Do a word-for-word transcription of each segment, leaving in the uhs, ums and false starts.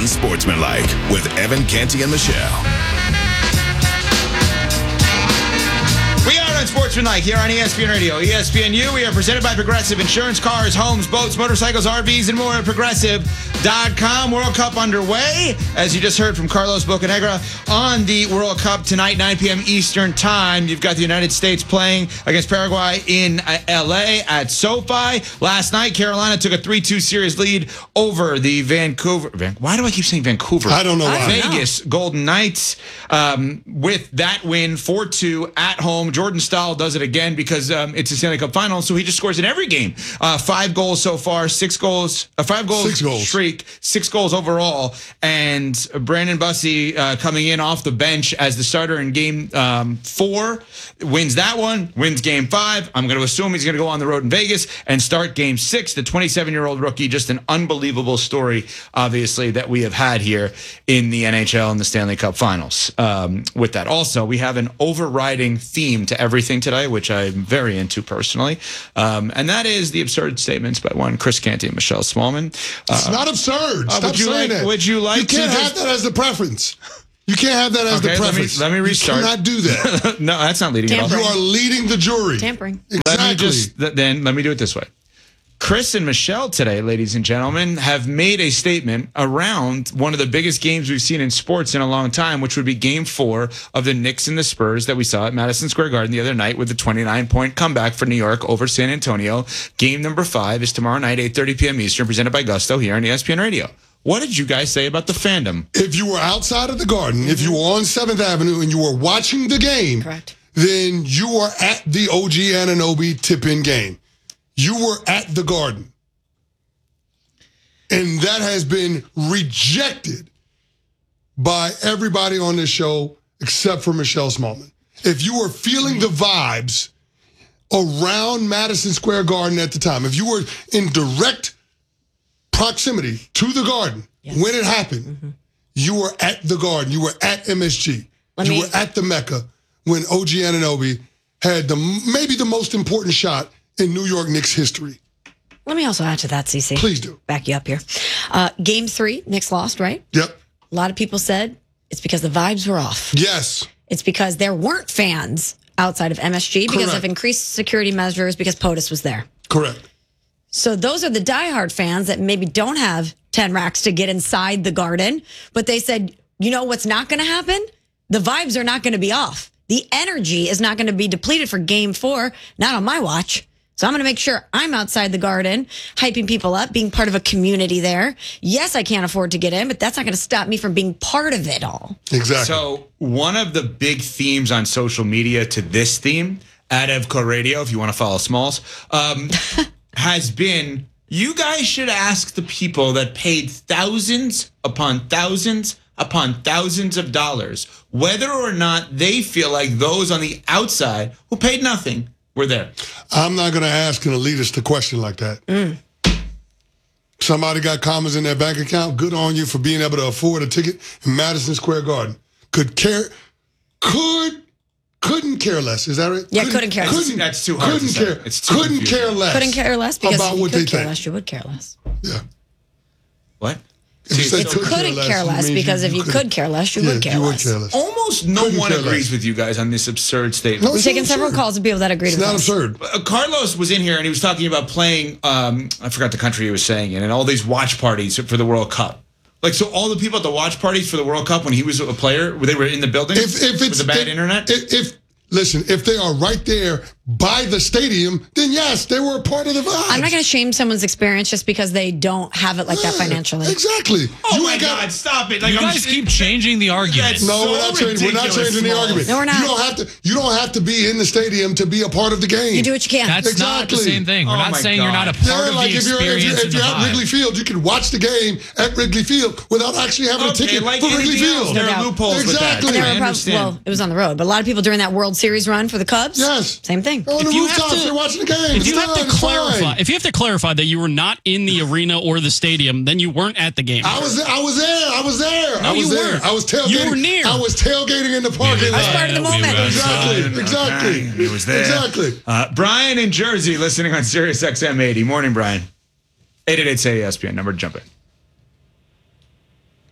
Unsportsmanlike with Evan Canty and Michelle. We are Unsportsmanlike here on E S P N Radio. E S P N U, we are presented by Progressive Insurance, cars, homes, boats, motorcycles, R Vs, and more at Progressive dot com. World Cup underway, as you just heard from Carlos Bocanegra on the World Cup tonight, nine p.m. Eastern Time. You've got the United States playing against Paraguay in L A at SoFi. Last night, Carolina took a three two series lead over the Vancouver. Van, why do I keep saying Vancouver? I don't know why. Vegas Golden Knights um, with that win, four two at home. Jordan Stahl does it again because um, it's a Stanley Cup final, so he just scores in every game. Uh, five goals so far, six goals, uh, five goals, six goals streak, six goals overall. And Brandon Bussey uh, coming in off the bench as the starter in game um, four, wins that one, wins game five. I'm going to assume he's going to go on the road in Vegas and start game six. The twenty-seven-year-old rookie, just an unbelievable story, obviously, that we have had here in the N H L and the Stanley Cup finals. Um, with that, also, we have an overriding theme to everything today, which I'm very into personally, um, and that is the absurd statements by one Chris Canty and Michelle Smallman. Uh, it's not absurd. uh, Stop would you saying like? that. Would you like? You can't to have just, that as the preference. You can't have that as okay, the preference. Let me, let me restart. You cannot do that. No, that's not leading at all. You are leading the jury. Tampering. Exactly. Let me just then let me do it this way. Chris and Michelle today, ladies and gentlemen, have made a statement around one of the biggest games we've seen in sports in a long time, which would be game four of the Knicks and the Spurs that we saw at Madison Square Garden the other night with the twenty-nine point comeback for New York over San Antonio. Game number five is tomorrow night, eight thirty p.m. Eastern, presented by Gusto here on E S P N Radio. What did you guys say about the fandom? If you were outside of the Garden, if you were on seventh Avenue and you were watching the game, Correct. then you were at the O G Anunoby tip-in game. You were at the Garden. And that has been rejected by everybody on this show except for Michelle Smallman. If you were feeling the vibes around Madison Square Garden at the time, if you were in direct proximity to the Garden yes. when it happened, mm-hmm. you were at the Garden. You were at M S G. Let you me... were at the Mecca when O G Anunoby had the maybe the most important shot in New York Knicks history. Let me also add to that, Cece. Please do. Back you up here. Uh, game three, Knicks lost, right? Yep. A lot of people said it's because the vibes were off. Yes. It's because there weren't fans outside of M S G because Correct. of increased security measures because POTUS was there. Correct. So those are the diehard fans that maybe don't have ten racks to get inside the Garden, but they said, you know what's not going to happen? The vibes are not going to be off. The energy is not going to be depleted for game four, not on my watch. So I'm going to make sure I'm outside the Garden, hyping people up, being part of a community there. Yes, I can't afford to get in, but that's not going to stop me from being part of it all. Exactly. So one of the big themes on social media to this theme, at Evco Radio, if you want to follow Smalls, um, has been, you guys should ask the people that paid thousands upon thousands upon thousands of dollars whether or not they feel like those on the outside who paid nothing were there. I'm not going to ask an elitist a question like that. Mm. Somebody got commas in their bank account. Good on you for being able to afford a ticket in Madison Square Garden. Could care, could, couldn't care less. Is that right? Yeah, couldn't, couldn't care less. Couldn't, That's too hard couldn't to say. care. It's too couldn't confusing. care less. Couldn't care less because about if you what could they care think. less, you would care less. Yeah. What? If you See, said It could couldn't care care less less because you- if you you could- could care less, you yeah, would care you would less. care less. Almost no Couldn't one care agrees less. with you guys on this absurd statement. No, We've it's taken not several absurd. calls of people that agree It's with not us. absurd. Uh, Carlos was in here and he was talking about playing, um, I forgot the country he was saying it, and all these watch parties for the World Cup. Like, so all the people at the watch parties for the World Cup when he was a player, they were in the building If, if with it's the bad if, internet? If, if listen, if they are right there by the stadium, then yes, they were a part of the vibe. I'm not going to shame someone's experience just because they don't have it like that financially. Exactly. oh you my ain't God, got, stop it. Like, You I'm guys just- keep changing the argument. That's No, so we're not changing. We're not ridiculous, changing the Smalls. argument. No, we're not. You don't have to. You don't have to be in the stadium to be a part of the game. You do what you can. That's not the Exactly. same thing. We're Oh not my saying you're not a God. part Yeah, of like the if you're, if you're, experience if and the you're at vibe. Wrigley Field, you can watch the game at Wrigley Field without actually having a Okay, ticket like for Wrigley anything else, Field. there No are doubt. loopholes Exactly. with There that. were I prob- understand. well, it was on the road, but a lot of people during that World Series run for the Cubs. Yes. Same thing. On the If you have rooftops, to- they're watching the game. If you It's have to done. It's clarify, fine. if you have to clarify that you were not in the arena or the stadium, then you weren't at the game. I was, I was there. I was there. No, I was you there. weren't. I was tailgating. You were near. I was tailgating in the parking I was lot. part of the we moment. were Exactly. outside. Exactly. He was there. Exactly. Uh, Brian in Jersey listening on Sirius X M eighty. Morning, Brian. eight eight eight say E S P N. Number to jump in.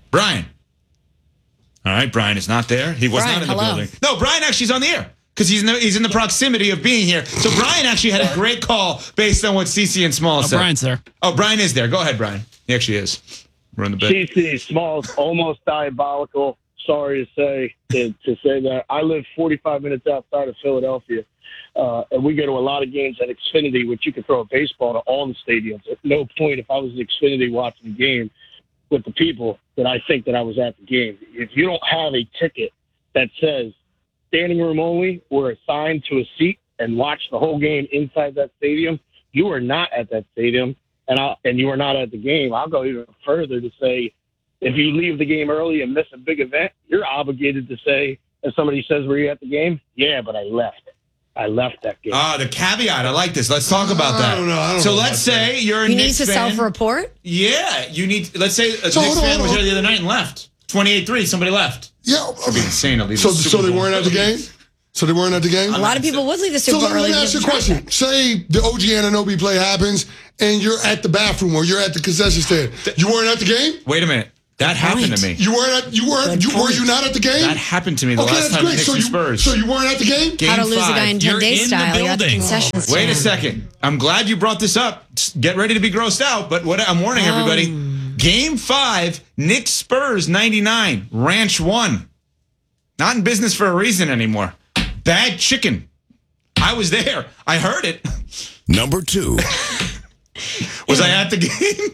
Brian. All right, Brian is not there. He was Brian, not in the hello. building. No, Brian actually is on the air because he's in the, he's in the proximity of being here. So Brian actually had a great call based on what Cece and Small Oh, said. Brian's there. Oh, Brian is there. Go ahead, Brian. He actually is. We're in the bed. C C Small's almost diabolical. Sorry to say to, to say that. I live forty-five minutes outside of Philadelphia, uh, and we go to a lot of games at Xfinity, which you can throw a baseball to all the stadiums. At no point, if I was at Xfinity watching the game with the people, that I think that I was at the game. If you don't have a ticket that says standing room only or assigned to a seat and watch the whole game inside that stadium, you are not at that stadium, and I, and you are not at the game. I'll go even further to say, if you leave the game early and miss a big event, you're obligated to say, if somebody says, were you at the game? Yeah, but I left. I left that game. Ah, the caveat. I like this. Let's talk about that. I don't know. I don't so know let's about say you're a You Knicks need to fan. self-report? Yeah, you need. Let's say a So, Knicks hold on, fan was hold there on. the other night and left. twenty-eight three. Somebody left. Yeah. It'd be insane to leave So, the so Super they Bowl weren't at the early. game? So they weren't at the game? A lot of people would leave the So Super let, Bowl let early. me to ask you a get question. traffic. Say the O G Anunoby play happens and you're at the bathroom or you're at the concession stand. You weren't at the game? Wait a minute. That happened to me. You weren't at you weren't Good you were point. you not at the game? That happened to me the okay, last that's time the great. Knicks So and you, Spurs. so you weren't at the game? Game How to lose a five. guy in ten You're days in the style. You're at the building. concession Wait stand. a second. I'm glad you brought this up. Get ready to be grossed out. But what I'm warning everybody: Game five, Knicks Spurs ninety-nine, Ranch one. Not in business for a reason anymore. Bad chicken. I was there. I heard it. Number two. Was I at the game?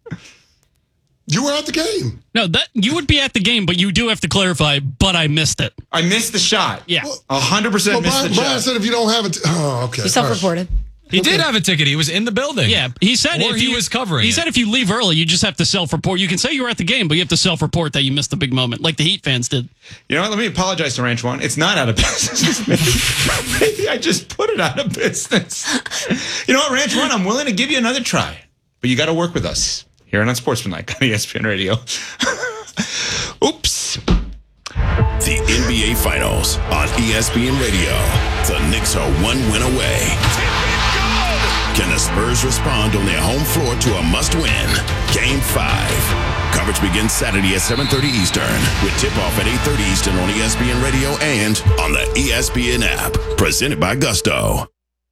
You were at the game. No, that you would be at the game, but you do have to clarify, but I missed it. I missed the shot. Yeah. A hundred percent Well, missed Brian, the Brian shot. said if you don't have it, oh, okay. You self-reported. He did have a ticket. He was in the building. Yeah, he said Or if he you, was covering He it. said if you leave early, you just have to self-report. You can say you were at the game, but you have to self-report that you missed the big moment, like the Heat fans did. You know what? Let me apologize to Ranch One. It's not out of business. maybe, maybe I just put it out of business. You know what, Ranch One? I'm willing to give you another try, but you got to work with us here on Unsportsmanlike on E S P N Radio. Oops. The N B A Finals on E S P N Radio. The Knicks are one win away. Can the Spurs respond on their home floor to a must-win? Game five. Coverage begins Saturday at seven thirty Eastern with tip-off at eight thirty Eastern on E S P N Radio and on the E S P N app. Presented by Gusto.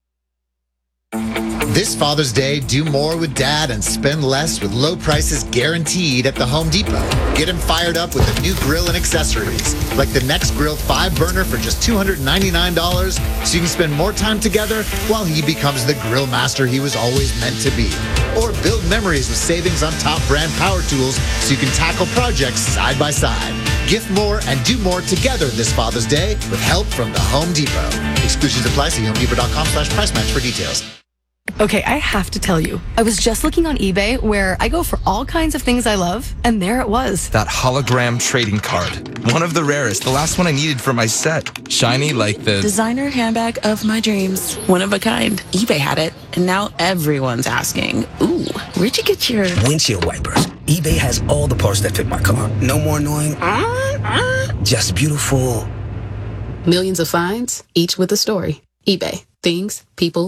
This Father's Day, do more with Dad and spend less with low prices guaranteed at the Home Depot. Get him fired up with a new grill and accessories, like the Next Grill five burner for just two hundred ninety-nine dollars, so you can spend more time together while he becomes the grill master he was always meant to be. Or build memories with savings on top brand power tools so you can tackle projects side by side. Gift more and do more together this Father's Day with help from the Home Depot. Exclusions apply. See homedepot.com slash price match for details. Okay, I have to tell you, I was just looking on eBay where I go for all kinds of things I love, and there it was. That hologram trading card. One of the rarest. The last one I needed for my set. Shiny like the... Designer handbag of my dreams. One of a kind. eBay had it, and now everyone's asking, ooh, where'd you get your... Windshield wipers. eBay has all the parts that fit my car. No more annoying... Just beautiful. Millions of finds, each with a story. eBay. Things, people...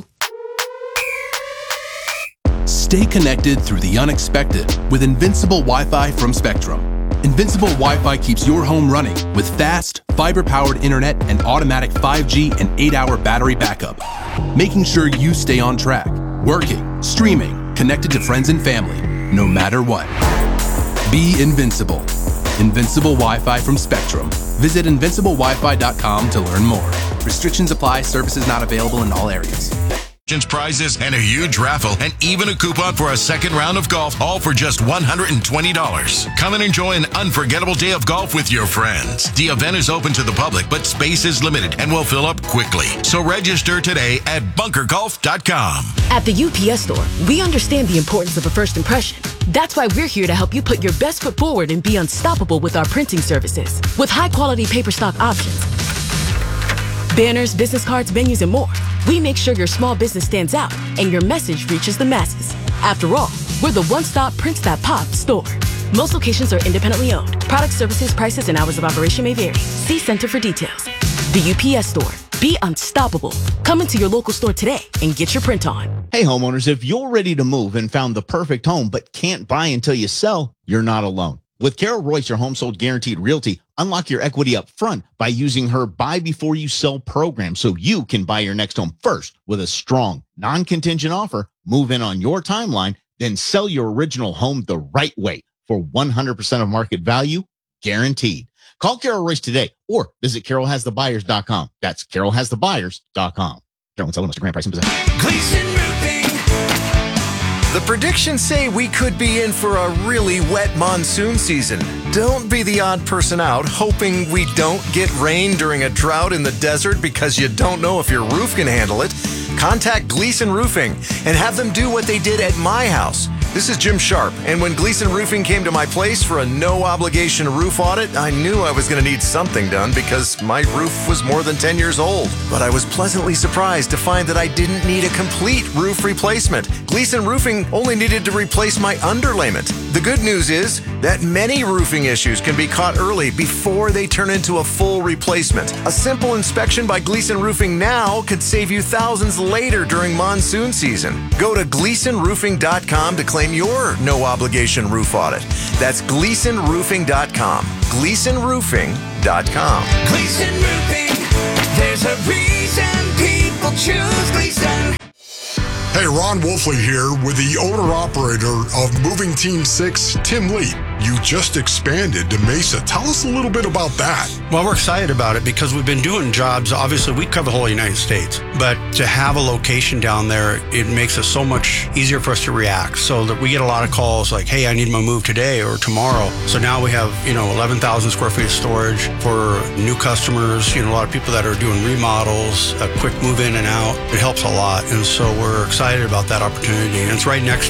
Stay connected through the unexpected with Invincible Wi-Fi from Spectrum. Invincible Wi-Fi keeps your home running with fast, fiber-powered internet and automatic five G and eight hour battery backup, making sure you stay on track, working, streaming, connected to friends and family, no matter what. Be invincible. Invincible Wi-Fi from Spectrum. Visit invincible wi fi dot com to learn more. Restrictions apply. Services not available in all areas. Prizes and a huge raffle and even a coupon for a second round of golf, all for just one hundred twenty dollars. Come and enjoy an unforgettable day of golf with your friends. The event is open to the public, but space is limited and will fill up quickly. So register today at bunker golf dot com. At the U P S store, we understand the importance of a first impression. That's why we're here to help you put your best foot forward and be unstoppable with our printing services. With high-quality paper stock options, banners, business cards, menus, and more, we make sure your small business stands out and your message reaches the masses. After all, we're the one-stop Prints That Pop store. Most locations are independently owned. Product, services, prices, and hours of operation may vary. See Center for details. The U P S store. Be unstoppable. Come into your local store today and get your print on. Hey homeowners, if you're ready to move and found the perfect home but can't buy until you sell, you're not alone. With Carol Royce, your home sold guaranteed realty, unlock your equity up front by using her buy before you sell program so you can buy your next home first with a strong, non-contingent offer, move in on your timeline, then sell your original home the right way for one hundred percent of market value, guaranteed. Call Carol Royce today or visit carol has the buyers dot com. That's carol has the buyers dot com. Carol and Sullivan, Mister Grand Price and Possession. Gleason Roofing. The predictions say we could be in for a really wet monsoon season. Don't be the odd person out hoping we don't get rain during a drought in the desert because you don't know if your roof can handle it. Contact Gleason Roofing and have them do what they did at my house. This is Jim Sharp, and when Gleason Roofing came to my place for a no-obligation roof audit, I knew I was going to need something done because my roof was more than ten years old. But I was pleasantly surprised to find that I didn't need a complete roof replacement. Gleason Roofing only needed to replace my underlayment. The good news is that many roofing issues can be caught early before they turn into a full replacement. A simple inspection by Gleason Roofing now could save you thousands later during monsoon season. Go to gleason roofing dot com to claim your no-obligation roof audit. That's gleason roofing dot com. gleason roofing dot com. Gleason Roofing, there's a reason people choose Gleason. Hey, Ron Wolfley here with the owner-operator of Moving Team six, Tim Lee. You just expanded to Mesa. Tell us a little bit about that. Well, we're excited about it because we've been doing jobs. Obviously, we cover the whole United States, but to have a location down there, it makes it so much easier for us to react. So that we get a lot of calls like, hey, I need my move today or tomorrow. So now we have, you know, eleven thousand square feet of storage for new customers, you know, a lot of people that are doing remodels, a quick move in and out. It helps a lot. And so we're excited about that opportunity. And it's right next